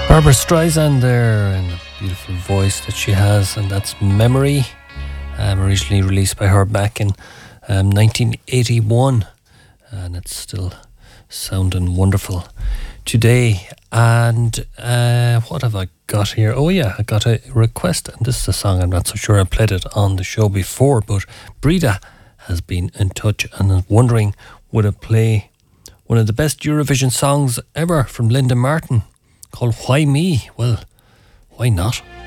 Barbara Streisand there, and the beautiful voice that she has, and that's Memory, originally released by her back in 1981, and it's still sounding wonderful today. And what have I got here? Oh yeah, I got a request, and this is a song I'm not so sure I played it on the show before, but Breda has been in touch and is wondering, would it play one of the best Eurovision songs ever from Linda Martin, called Why Me? Well, why not?